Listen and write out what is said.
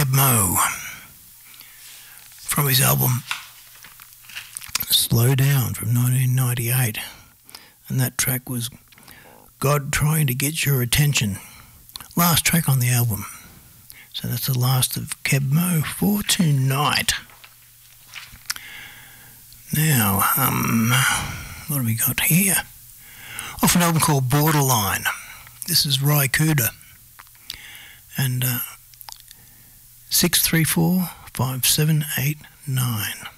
Keb Mo from his album Slow Down from 1998, and that track was God Trying to Get Your Attention, last track on the album. So that's the last of Keb Mo for tonight. Now, what have we got here? Off an album called Borderline. This is Ry Cooder. And 634-5789.